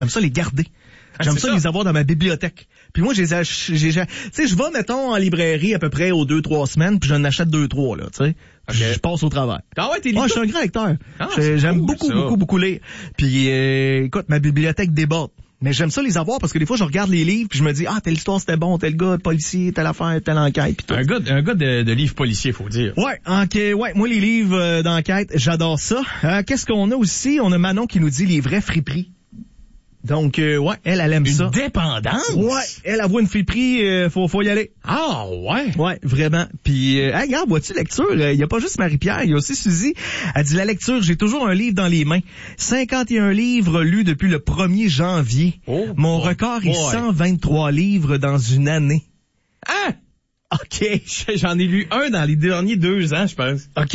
J'aime ça les garder. J'aime ça les avoir dans ma bibliothèque. Puis moi, tu sais, je vais, mettons, en librairie à peu près aux 2-3 semaines, puis j'en achète 2-3, là, tu sais. Okay. Je passe au travers. Ah ouais, t'es libre? Moi, je suis un grand lecteur. J'aime cool, beaucoup lire. Puis, écoute, ma bibliothèque déborde. Mais j'aime ça les avoir parce que des fois, je regarde les livres puis je me dis, telle histoire c'était bon, tel gars, policier, telle affaire, telle enquête. Pis tout. Un gars de livres policiers, faut dire. Ouais, moi, les livres d'enquête, j'adore ça. Qu'est-ce qu'on a aussi? On a Manon qui nous dit les vrais friperies. Donc, elle aime ça. Une dépendance? Ouais, elle avoue une friperie, faut y aller. Ah, ouais? Ouais, vraiment. Puis, regarde, vois-tu, lecture, il y a pas juste Marie-Pierre, il y a aussi Suzy. Elle dit, la lecture, j'ai toujours un livre dans les mains. 51 livres lus depuis le 1er janvier. Oh, mon record est 123 livres dans une année. Ah! OK. J'en ai lu un dans les derniers 2 ans, je pense. OK,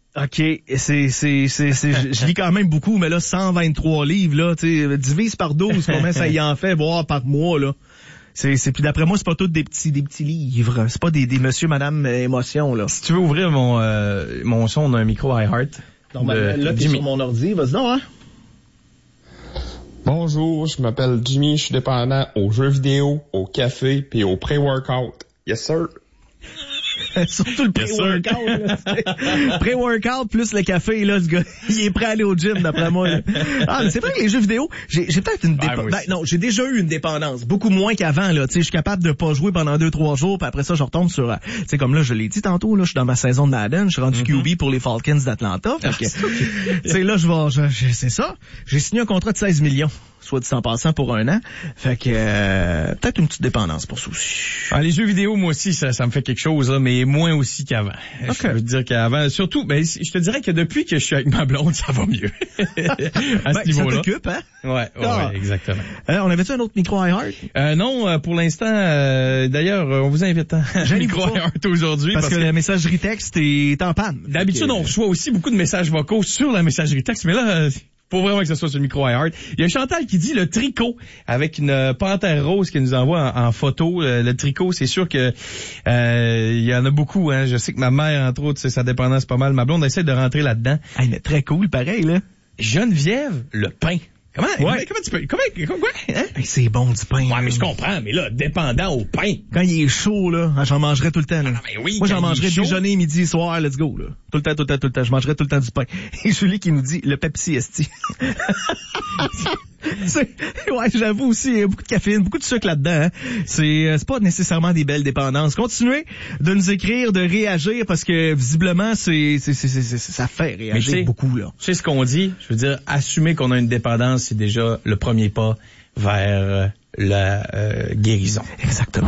je lis quand même beaucoup, mais là, 123 livres, là, tu sais, divise par 12, combien ça y en fait, voire par mois, là. Puis d'après moi, c'est pas tous des petits livres. C'est pas des monsieur, madame, émotion, là. Si tu veux ouvrir mon son, on a un micro iHeart. Donc, là, t'es sur mon ordi, vas-y donc, hein? Bonjour, je m'appelle Jimmy, je suis dépendant aux jeux vidéo, au café, puis au pré-workout. Yes, sir. Surtout le pré-workout, là. Pré-workout plus le café, là, ce gars, il est prêt à aller au gym, d'après moi, là. Mais c'est vrai que les jeux vidéo, j'ai peut-être une dépendance. Non, j'ai déjà eu une dépendance. Beaucoup moins qu'avant, là. Tu sais, je suis capable de pas jouer pendant 2-3 jours, puis après ça, je retombe sur, tu sais, comme là, je l'ai dit tantôt, là, je suis dans ma saison de Madden, je suis rendu QB pour les Falcons d'Atlanta. Fait que, tu sais, là, c'est ça. J'ai signé un contrat de 16 millions. Soit dit en passant pour 1 an. Fait que peut-être une petite dépendance pour ça aussi. Les jeux vidéo, moi aussi, ça me fait quelque chose, là, mais moins aussi qu'avant. Okay. Je veux dire qu'avant, surtout, je te dirais que depuis que je suis avec ma blonde, ça va mieux. À ce niveau-là. Ça t'occupe, hein? Ouais, exactement. On avait-tu un autre micro iHeart? Non, pour l'instant, d'ailleurs, on vous invite à un micro iHeart aujourd'hui. Parce que la messagerie texte est en panne. D'habitude, on reçoit aussi beaucoup de messages vocaux sur la messagerie texte, mais là, faut vraiment que ce soit sur le micro iHeart. Il y a Chantal qui dit le tricot avec une panthère rose qu'elle nous envoie en photo. Le tricot, c'est sûr que il y en a beaucoup. Hein. Je sais que ma mère, entre autres, c'est sa dépendance pas mal. Ma blonde essaie de rentrer là-dedans. Mais très cool, pareil, là. Geneviève, le pain. Comment tu peux... Quoi? Hein? C'est bon du pain. Ouais, mais je comprends, mais là, dépendant au pain. Quand il est chaud, là, j'en mangerais tout le temps, là. Non, mais oui, moi, j'en mangerais déjeuner, midi, soir, let's go, là. Tout le temps. Je mangerais tout le temps du pain. Et Julie qui nous dit, le Pepsi esti. Ouais, j'avoue aussi, il y a beaucoup de caféine, beaucoup de sucre là-dedans, hein. C'est pas nécessairement des belles dépendances. Continuez de nous écrire, de réagir, parce que, visiblement, ça fait réagir beaucoup, là. Tu sais ce qu'on dit? Je veux dire, assumer qu'on a une dépendance, c'est déjà le premier pas vers la guérison. Exactement.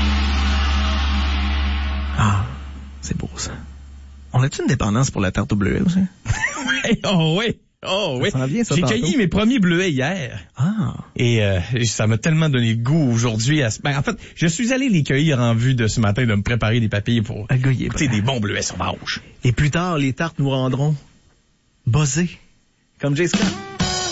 C'est beau, ça. On a-tu une dépendance pour la tarte au bleuet aussi? Oh oui. Ça j'ai cueilli mes premiers bleuets hier. Et ça m'a tellement donné goût aujourd'hui. En fait, je suis allé les cueillir en vue de ce matin de me préparer des papilles pour goûter des bons bleuets sauvages. Et plus tard, les tartes nous rendront buzzés, comme Jay Scott.